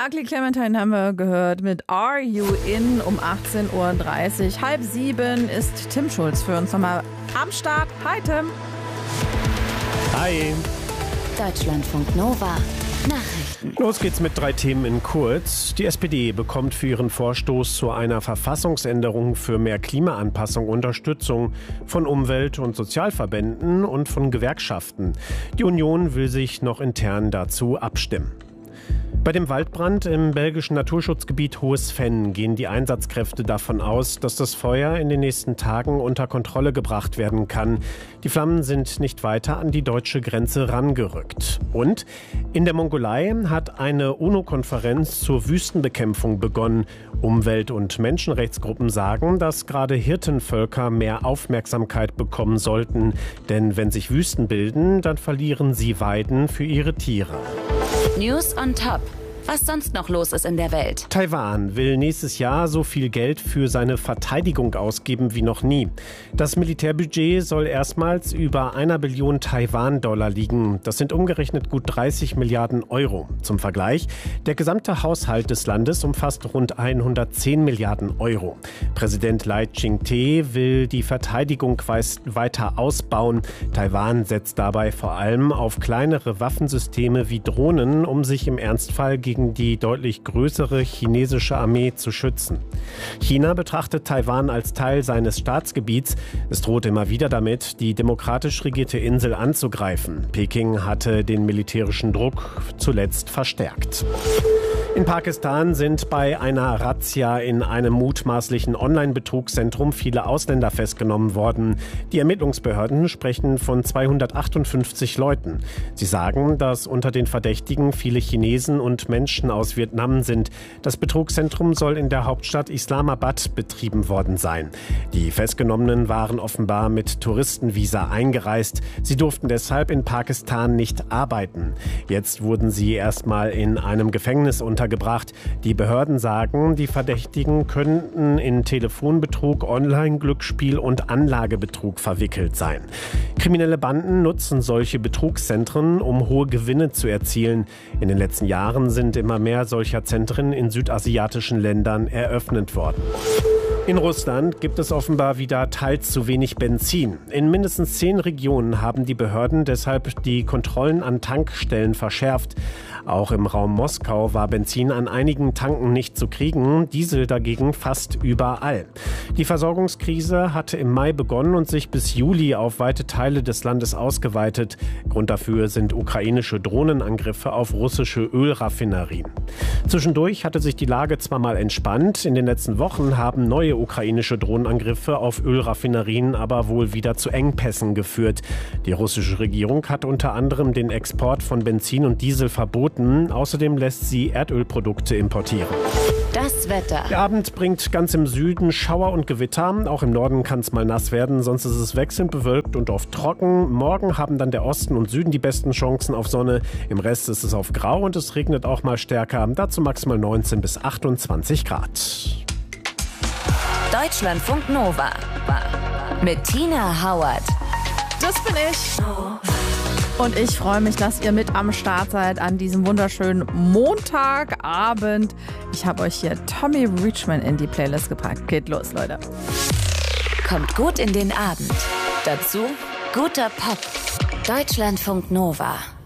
Ugly Clementine haben wir gehört mit Are You In um 18:30 Uhr. 6:30 ist Tim Schulz für uns nochmal am Start. Hi Tim. Hi. Deutschlandfunk Nova. Nachrichten. Los geht's mit 3 Themen in kurz. Die SPD bekommt für ihren Vorstoß zu einer Verfassungsänderung für mehr Klimaanpassung Unterstützung von Umwelt- und Sozialverbänden und von Gewerkschaften. Die Union will sich noch intern dazu abstimmen. Bei dem Waldbrand im belgischen Naturschutzgebiet Hohes Venn gehen die Einsatzkräfte davon aus, dass das Feuer in den nächsten Tagen unter Kontrolle gebracht werden kann. Die Flammen sind nicht weiter an die deutsche Grenze rangerückt. Und in der Mongolei hat eine UNO-Konferenz zur Wüstenbekämpfung begonnen. Umwelt- und Menschenrechtsgruppen sagen, dass gerade Hirtenvölker mehr Aufmerksamkeit bekommen sollten. Denn wenn sich Wüsten bilden, dann verlieren sie Weiden für ihre Tiere. News on Top. Was sonst noch los ist in der Welt. Taiwan will nächstes Jahr so viel Geld für seine Verteidigung ausgeben wie noch nie. Das Militärbudget soll erstmals über 1 Billion Taiwan-Dollar liegen. Das sind umgerechnet gut 30 Milliarden Euro. Zum Vergleich, der gesamte Haushalt des Landes umfasst rund 110 Milliarden Euro. Präsident Lai Ching-te will die Verteidigung weiter ausbauen. Taiwan setzt dabei vor allem auf kleinere Waffensysteme wie Drohnen, um sich im Ernstfall gegen die deutlich größere chinesische Armee zu schützen. China betrachtet Taiwan als Teil seines Staatsgebiets. Es droht immer wieder damit, die demokratisch regierte Insel anzugreifen. Peking hatte den militärischen Druck zuletzt verstärkt. In Pakistan sind bei einer Razzia in einem mutmaßlichen Online-Betrugszentrum viele Ausländer festgenommen worden. Die Ermittlungsbehörden sprechen von 258 Leuten. Sie sagen, dass unter den Verdächtigen viele Chinesen und Menschen aus Vietnam sind. Das Betrugszentrum soll in der Hauptstadt Islamabad betrieben worden sein. Die Festgenommenen waren offenbar mit Touristenvisa eingereist. Sie durften deshalb in Pakistan nicht arbeiten. Jetzt wurden sie erstmal in einem Gefängnis untergebracht. Die Behörden sagen, die Verdächtigen könnten in Telefonbetrug, Online-Glücksspiel und Anlagebetrug verwickelt sein. Kriminelle Banden nutzen solche Betrugszentren, um hohe Gewinne zu erzielen. In den letzten Jahren sind immer mehr solcher Zentren in südasiatischen Ländern eröffnet worden. In Russland gibt es offenbar wieder teils zu wenig Benzin. In mindestens 10 Regionen haben die Behörden deshalb die Kontrollen an Tankstellen verschärft. Auch im Raum Moskau war Benzin an einigen Tanken nicht zu kriegen, Diesel dagegen fast überall. Die Versorgungskrise hatte im Mai begonnen und sich bis Juli auf weite Teile des Landes ausgeweitet. Grund dafür sind ukrainische Drohnenangriffe auf russische Ölraffinerien. Zwischendurch hatte sich die Lage zwar mal entspannt, in den letzten Wochen haben neue ukrainische Drohnenangriffe auf Ölraffinerien aber wohl wieder zu Engpässen geführt. Die russische Regierung hat unter anderem den Export von Benzin und Diesel verboten. Außerdem lässt sie Erdölprodukte importieren. Das Wetter. Der Abend bringt ganz im Süden Schauer und Gewitter. Auch im Norden kann es mal nass werden, sonst ist es wechselnd bewölkt und oft trocken. Morgen haben dann der Osten und Süden die besten Chancen auf Sonne. Im Rest ist es auf grau und es regnet auch mal stärker. Dazu maximal 19 bis 28 Grad. Deutschlandfunk Nova. Mit Tina Howard. Das bin ich. Und ich freue mich, dass ihr mit am Start seid an diesem wunderschönen Montagabend. Ich habe euch hier Tommy Reachman in die Playlist gepackt. Geht los, Leute. Kommt gut in den Abend. Dazu guter Pop. Deutschlandfunk Nova.